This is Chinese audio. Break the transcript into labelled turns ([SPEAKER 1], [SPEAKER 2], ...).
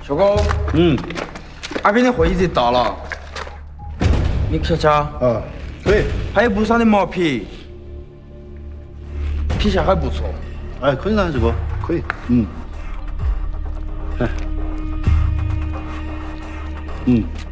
[SPEAKER 1] 小高，阿斌的会议室到了，你瞧瞧。
[SPEAKER 2] 啊，可以。
[SPEAKER 1] 还有不少的毛皮，皮下还不错。
[SPEAKER 2] 哎，可以噻，这个可以。哎。